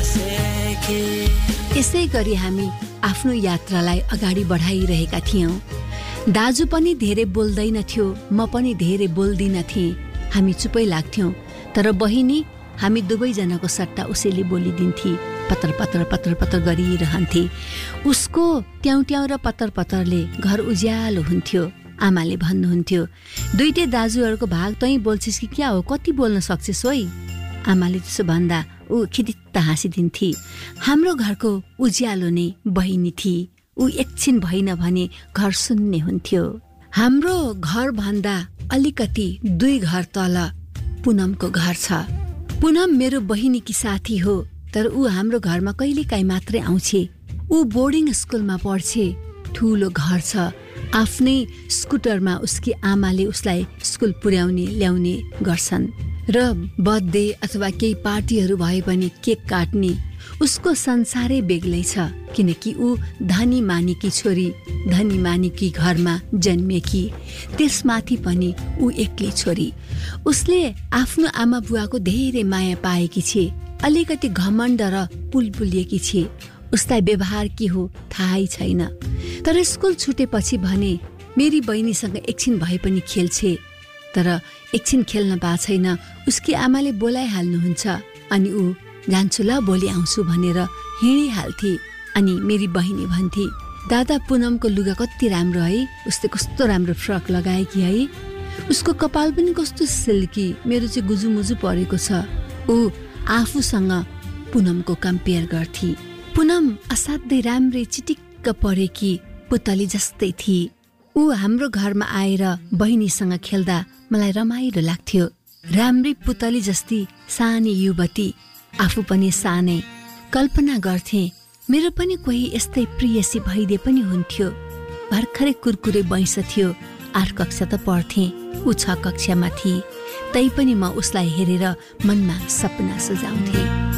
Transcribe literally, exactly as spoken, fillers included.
यसै गरी हामी आफ्नो यात्रालाई अगाडि बढाइरहेका थियौं। दाजु पनि धेरै बोल्दैन थियो, म पनि धेरै बोल्दिन थिएँ। हामी चुपै लाग्थ्यौं, तर बहिनी हामी दुवैजनाको सट्टा उसैले बोलिदिन्थे। पत्र पत्र पत्र पत्र गरिरहन्थे। उसको ट्याउ ट्याउ र पत्र पत्रले घर उज्यालो हुन्थ्यो। आमाले भन्नुहुन्थ्यो, दुईटै दाजुहरूको भाग तै बोल्छिस् कि क्या हो, कति बोल्न सक्छिस् होइ? आमाले त्यसो भन्दा ऊ खिदित्त हाँसिदिन्थे। हाम्रो घरको उज्यालो नै बहिनी थिए। ऊ एकछिन भइन भने घर सुन्ने हुन्थ्यो। हाम्रो घर भन्दा अलिकति दुई घर तल पुनमको घर छ। पुनम मेरो बहिनीकी साथी हो, तर ऊ हाम्रो घरमा कहिलेकाहीँ मात्रै आउँछे। ऊ बोर्डिङ स्कुलमा पढ्छे। ठुलो घर छ। आफ्नै स्कुटरमा उसकी आमाले उसलाई स्कुल पुर्याउने ल्याउने गर्छन् र बर्थडे अथवा केही पार्टीहरू भए पनि केक काट्ने उसको संसारै बेग्लै छ, किनकि ऊ धनी मानिकी छोरी, धनी मानिकी घरमा जन्मेकी, त्यसमाथि पनि ऊ एक्लै छोरी। उसले आफ्नो आमा बुवाको धेरै माया पाएकी छे। अलिकति घमण्ड र पुलपुलिएकी छे। उसलाई व्यवहार के हो थाहै छैन, तर स्कुल छुटेपछि भने मेरी बहिनीसँग एकछिन भए पनि खेल्छे। तर एकछिन खेल्न पा छैन, उसकी आमाले बोलाइहाल्नुहुन्छ अनि ऊ जान्छु ल भोलि आउँछु भनेर हिँडिहाल्थे। अनि मेरी बहिनी भन्थे, दादा पुनमको लुगा कति राम्रो है, उसले कस्तो राम्रो फ्रक लगाएकी है, उसको कपाल पनि कस्तो सिल्की, मेरो चाहिँ गुजुमुजु परेको छ। ऊ आफूसँग पुनमको कम्पेयर गर्थे। पुनम असाध्यै राम्रै चिटिक्क परेकी पुतली जस्तै थिए। ऊ हाम्रो घरमा आएर बहिनीसँग खेल्दा मलाई रमाइलो लाग्थ्यो। राम्री पुतली जस्ती सानी युवती, आफू पनि सानै। कल्पना गर्थे मेरो पनि कोही यस्तै प्रियसी भइदिए पनि हुन्थ्यो। भर्खरै कुरकुरे बैंस थियो। आठ कक्षा त पढ्थे, ऊ छ कक्षामा थिए। तैपनि म उसलाई हेरेर मनमा सपना सजाउँथे।